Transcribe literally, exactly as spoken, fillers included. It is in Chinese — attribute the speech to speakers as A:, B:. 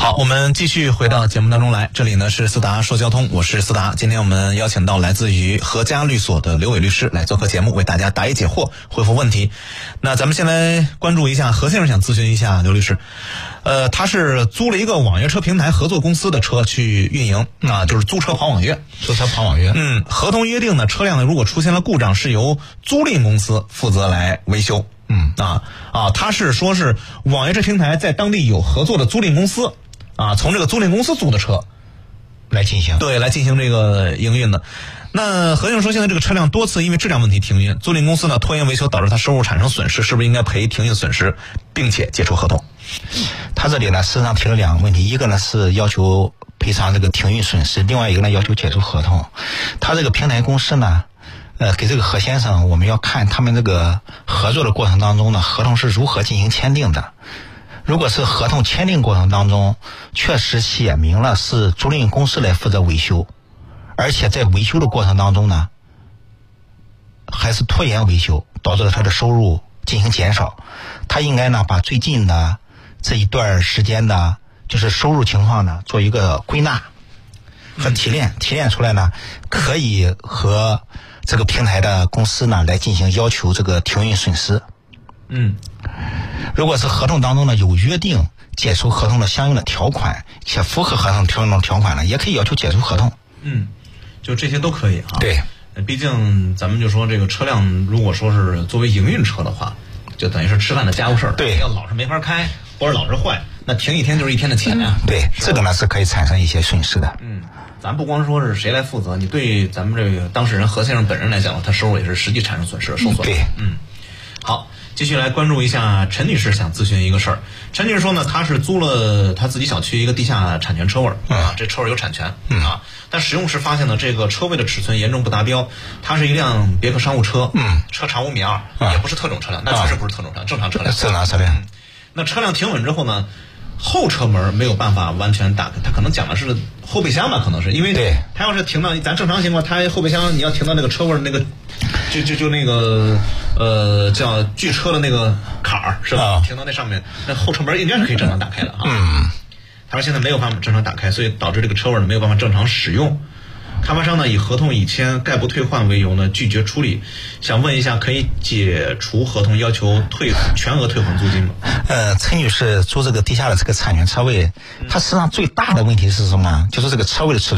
A: 好，我们继续回到节目当中来，这里呢是思达说交通，我是思达。今天我们邀请到来自于合家律所的刘伟律师来做客节目，为大家答疑解惑，回复问题。那咱们先来关注一下，何先生想咨询一下刘律师，呃，他是租了一个网约车平台合作公司的车去运营啊，就是租车跑网约，
B: 租车跑网约。
A: 嗯，合同约定呢，车辆呢如果出现了故障，是由租赁公司负责来维修。嗯啊啊，他是说是网约车平台在当地有合作的租赁公司。啊，从这个租赁公司租的车
B: 来进行，
A: 对，来进行这个营运的。那何先生说，现在这个车辆多次因为质量问题停运，租赁公司呢拖延维修，导致他收入产生损失，是不是应该赔停运损失，并且解除合同？
B: 他这里呢，实际上提了两个问题，一个呢是要求赔偿这个停运损失，另外一个呢要求解除合同。他这个平台公司呢，呃，给这个何先生，我们要看他们这个合作的过程当中呢，合同是如何进行签订的。如果是合同签订过程当中确实写明了是租赁公司来负责维修，而且在维修的过程当中呢还是拖延维修，导致了他的收入进行减少，他应该呢把最近的这一段时间的就是收入情况呢做一个归纳和提炼，提炼出来呢可以和这个平台的公司呢来进行要求这个停运损失。
A: 嗯，
B: 如果是合同当中呢有约定解除合同的相应的条款，且符合合同条款的条款呢，也可以要求解除合同。
A: 嗯，就这些都可以啊。
B: 对，
A: 毕竟咱们就说这个车辆，如果说是作为营运车的话，就等于是吃饭的家务事儿。
B: 对，
A: 要老是没法开，或者老是坏，那停一天就是一天的钱呀、啊。
B: 对，这个呢是可以产生一些损失的。
A: 嗯，咱不光说是谁来负责，你对咱们这个当事人何先生本人来讲，他收入也是实际产生损失受损。
B: 对，
A: 嗯，好。继续来关注一下陈女士想咨询一个事儿。陈女士说呢，她是租了她自己小区一个地下产权车位啊，这车位有产权啊，但使用时发现呢，这个车位的尺寸严重不达标。它是一辆别克商务车，嗯，车长五米二，也不是特种车辆，那确实不是特种车辆，正常车辆。
B: 正常车辆。
A: 那车辆停稳之后呢，后车门没有办法完全打开，它可能讲的是后备箱吧，可能是因为
B: 对，
A: 它要是停到咱正常情况，它后备箱你要停到那个车位那个。就就就那个呃叫拒车的那个坎儿是吧、啊？停到那上面，那后车门应该是可以正常打开的啊。嗯，他说现在没有办法正常打开，所以导致这个车位呢没有办法正常使用。开发商呢以合同已签概不退换为由呢拒绝处理，想问一下可以解除合同要求退全额退还租金吗？
B: 呃，陈女士租这个地下的这个产权车位，它实际上最大的问题是什么？就是这个车位的尺